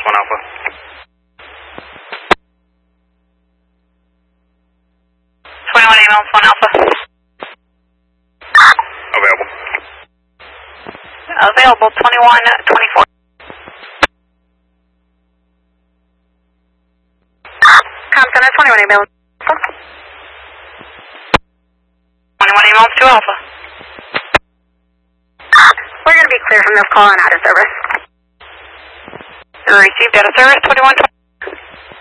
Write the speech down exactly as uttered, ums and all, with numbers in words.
one Alpha. twenty-one ambulance, one Alpha. Available. Available, twenty-one twenty-four. Com Center, twenty-one ambulance. twenty-one ambulance, two Alpha. We're going to be clear from this call and out of service. Received out of service, twenty-one twenty.